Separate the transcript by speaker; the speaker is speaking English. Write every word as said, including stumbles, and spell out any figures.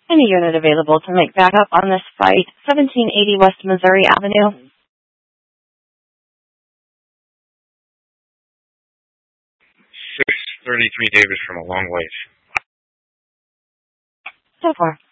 Speaker 1: Any unit available to make backup on this flight, seventeen eighty West Missouri Avenue.
Speaker 2: six thirty-three Davis from a long ways.
Speaker 1: So far.